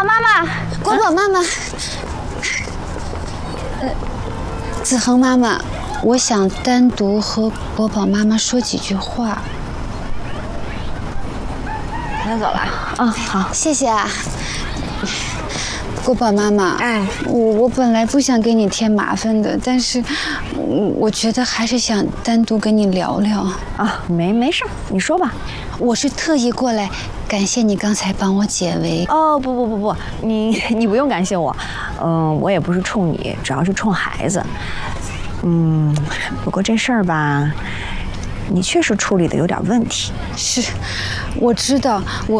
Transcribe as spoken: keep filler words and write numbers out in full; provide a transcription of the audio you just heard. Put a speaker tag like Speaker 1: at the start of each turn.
Speaker 1: 宝妈妈，
Speaker 2: 国宝妈妈，呃，子恒妈妈，我想单独和国宝妈妈说几句话。
Speaker 1: 那走了。
Speaker 2: 嗯，好，谢谢啊。国宝妈妈，
Speaker 1: 哎，
Speaker 2: 我我本来不想给你添麻烦的，但是，我觉得还是想单独跟你聊聊。
Speaker 1: 啊，没没事，你说吧。
Speaker 2: 我是特意过来感谢你刚才帮我解围。
Speaker 1: 哦，不不不不，你你不用感谢我，嗯，我也不是冲你，主要是冲孩子。嗯，不过这事儿吧，你确实处理的有点问题。
Speaker 2: 是，我知道，我